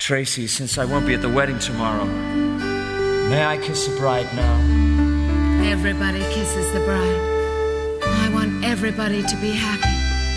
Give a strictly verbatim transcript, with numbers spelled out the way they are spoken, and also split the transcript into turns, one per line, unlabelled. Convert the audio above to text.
Tracy, since I won't be at the wedding tomorrow, may I kiss the bride now?
Everybody kisses the bride. I want everybody to be happy.